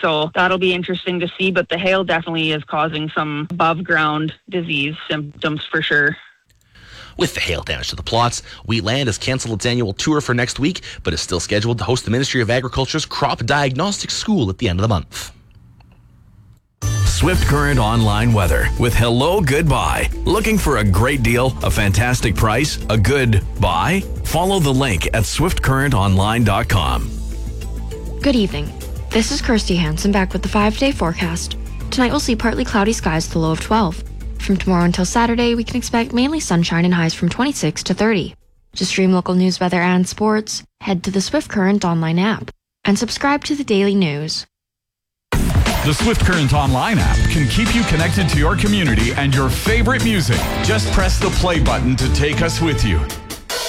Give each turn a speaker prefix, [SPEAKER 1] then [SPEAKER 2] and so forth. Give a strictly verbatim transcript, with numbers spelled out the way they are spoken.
[SPEAKER 1] So that'll be interesting to see, but the hail definitely is causing some above ground disease symptoms for sure.
[SPEAKER 2] With the hail damage to the plots, Wheatland has canceled its annual tour for next week, but is still scheduled to host the Ministry of Agriculture's Crop Diagnostic School at the end of the month.
[SPEAKER 3] Swift Current Online weather with Hello Goodbye. Looking for a great deal, a fantastic price, a good buy? Follow the link at swift current online dot com.
[SPEAKER 4] Good evening. This is Kirsty Hansen back with the five-day forecast. Tonight we'll see partly cloudy skies with a low of twelve. From tomorrow until Saturday, we can expect mainly sunshine and highs from twenty-six to thirty. To stream local news, weather, and sports, head to the Swift Current Online app and subscribe to the daily news.
[SPEAKER 5] The Swift Current Online app can keep you connected to your community and your favorite music. Just press the play button to take us with you.